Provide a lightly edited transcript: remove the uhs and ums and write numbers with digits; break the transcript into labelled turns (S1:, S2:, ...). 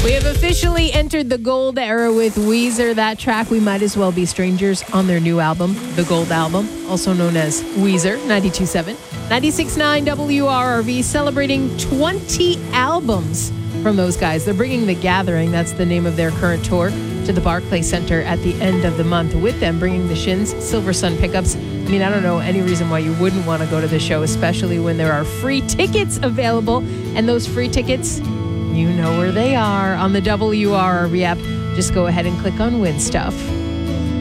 S1: We have officially entered the gold era with Weezer. That track, We Might As Well Be Strangers, on their new album, The Gold Album, also known as Weezer, 92.7. 96.9 WRRV, celebrating 20 albums from those guys. They're bringing The Gathering, that's the name of their current tour, to the Barclays Center at the end of the month. With them, bringing the Shins, Silver Sun Pickups. I mean, I don't know any reason why you wouldn't want to go to the show, especially when there are free tickets available. And those free tickets, you know where they are on the WRRV app. Just go ahead and click on Win Stuff.